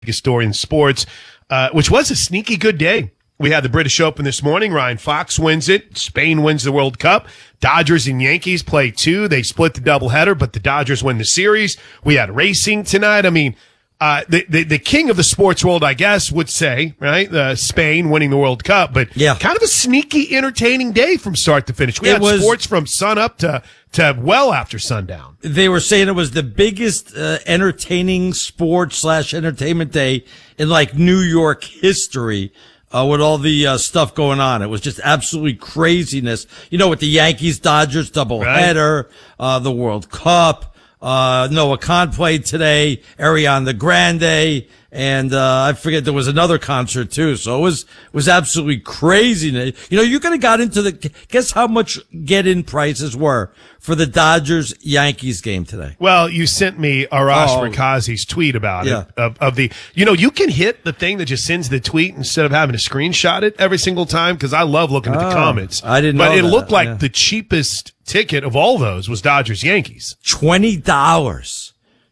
biggest story in sports, which was a sneaky good day. We had the British Open this morning. Ryan Fox wins it. Spain wins the World Cup. Dodgers and Yankees play two. They split the doubleheader, but the Dodgers win the series. We had racing tonight. I mean, the king of the sports world, I guess, would say, right? Spain winning the World Cup, but kind of a sneaky, entertaining day from start to finish. We had sports from sun up to well after sundown. They were saying it was the biggest entertaining sports / entertainment day in like New York history. With all the stuff going on. It was just absolutely craziness. You know, with the Yankees, Dodgers doubleheader, the World Cup, Noah Khan played today, Ariana Grande, and I forget there was another concert too. So it was absolutely crazy. You know, you could have got into guess how much get-in prices were for the Dodgers-Yankees game today? Well, you sent me Arash Markazi's tweet about it. You can hit the thing that just sends the tweet instead of having to screenshot it every single time, because I love looking at the comments. I didn't know But it that. looked like the cheapest ticket of all those was Dodgers-Yankees. $20.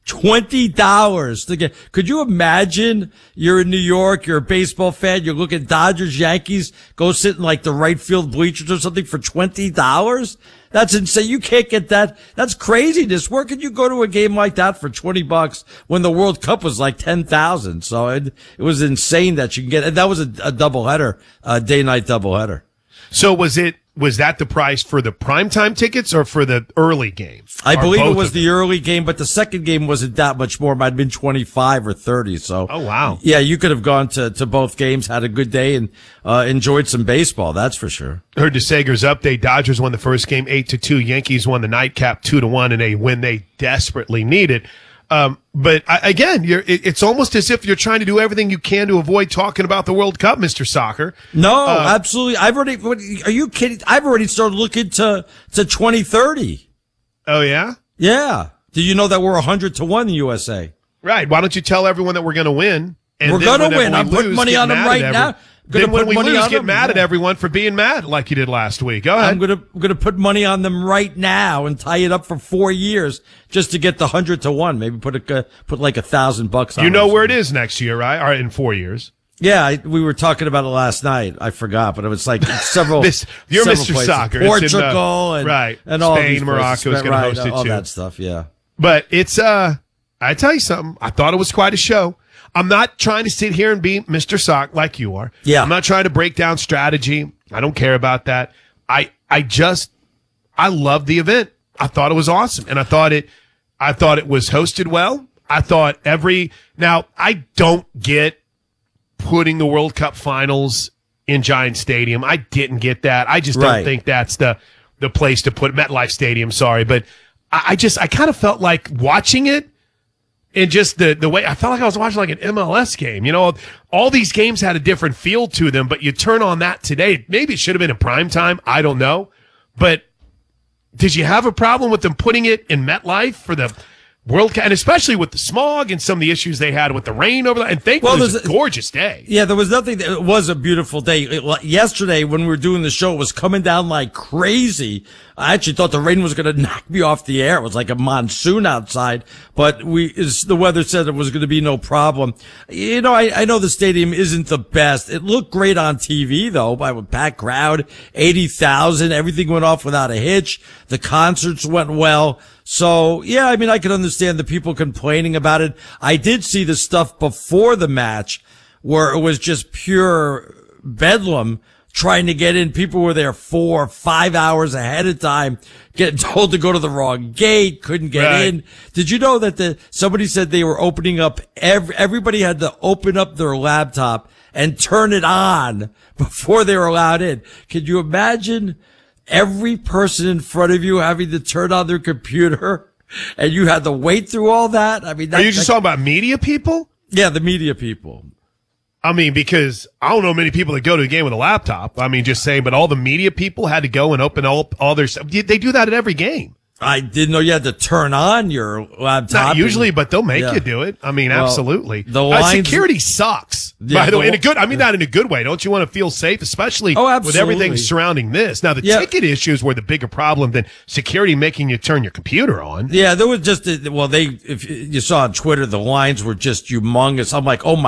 $20. Could you imagine you're in New York, you're a baseball fan, you're looking at Dodgers, Yankees, go sit in like the right field bleachers or something for $20? That's insane. You can't get that. That's craziness. Where could you go to a game like that for $20 when the World Cup was like 10,000? So it was insane that you can get, and that was a doubleheader, day-night doubleheader. So was that the price for the primetime tickets or for the early game? I believe it was the early game, but the second game wasn't that much more. It might have been 25 or 30. So, oh wow, yeah, you could have gone to both games, had a good day, and enjoyed some baseball. That's for sure. Heard DeSager's update. Dodgers won the first game 8-2. Yankees won the nightcap 2-1 in a win they desperately needed. But again, it's almost as if you're trying to do everything you can to avoid talking about the World Cup, Mr. Soccer. No, absolutely. Are you kidding? I've already started looking to 2030. Oh, yeah? Yeah. Do you know that we're 100-1 in the USA? Right. Why don't you tell everyone that we're going to win? And we're going to win. I'm putting money on them right now. Then when we lose, get mad at everyone for being mad like you did last week. Go ahead. I'm gonna put money on them right now and tie it up for 4 years just to get the 100-1. Maybe put like $1,000 on. You know where it is next year, right? Or in 4 years. Yeah, we were talking about it last night. I forgot, but it was like several. You're several Mr. places. Soccer. Portugal and all Spain, these Morocco is going to host it all too. That stuff. Yeah. But it's I tell you something. I thought it was quite a show. I'm not trying to sit here and be Mr. Sock like you are. Yeah. I'm not trying to break down strategy. I don't care about that. I love the event. I thought it was awesome. And I thought it was hosted well. I thought now I don't get putting the World Cup finals in Giant Stadium. I didn't get that. I just don't think that's the place to put MetLife Stadium. Sorry. But I kind of felt like watching it. And just the way I felt like I was watching like an MLS game. You know, all these games had a different feel to them, but you turn on that today. Maybe it should have been in prime time. I don't know. But did you have a problem with them putting it in MetLife for the World Cup? And especially with the smog and some of the issues they had with the rain over there. And thankfully it was a gorgeous day. Yeah, there was nothing. It was a beautiful day. Yesterday when we were doing the show, it was coming down like crazy. I actually thought the rain was going to knock me off the air. It was like a monsoon outside, but the weather said it was going to be no problem. You know, I know the stadium isn't the best. It looked great on TV though, by a packed crowd, 80,000. Everything went off without a hitch. The concerts went well. So yeah, I mean, I can understand the people complaining about it. I did see the stuff before the match where it was just pure bedlam. Trying to get in. People were there 4 or 5 hours ahead of time, getting told to go to the wrong gate, couldn't get in. Did you know that somebody said they were opening up, everybody had to open up their laptop and turn it on before they were allowed in? Could you imagine every person in front of you having to turn on their computer and you had to wait through all that? I mean, are you just talking about media people? Yeah, the media people. I mean, because I don't know many people that go to a game with a laptop. I mean, just saying, but all the media people had to go and open all their stuff. They do that at every game. I didn't know you had to turn on your laptop. Not usually, but they'll make you do it. I mean, absolutely. The lines, security sucks. Yeah, By the way, in a good, I mean not in a good way. Don't you want to feel safe, especially with everything surrounding this? Now, the ticket issues were the bigger problem than security making you turn your computer on. Yeah, there was just if you saw on Twitter, the lines were just humongous. I'm like, oh my